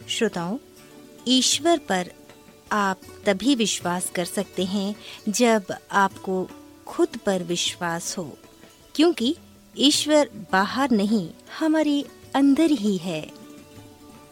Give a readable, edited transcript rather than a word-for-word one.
श्रोताओं, ईश्वर पर आप तभी विश्वास कर सकते हैं जब आपको खुद पर विश्वास हो, क्योंकि ईश्वर बाहर नहीं, हमारे अंदर ही है।